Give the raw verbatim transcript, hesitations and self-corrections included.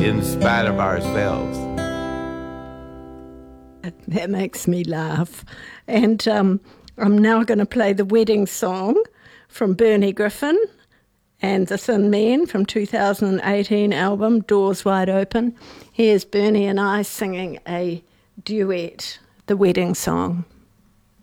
in spite of ourselves. That makes me laugh. And um, I'm now going to play the wedding song from Bernie Griffin and the Thin Men from two thousand eighteen album, Doors Wide Open. Here's Bernie and I singing a duet, the wedding song.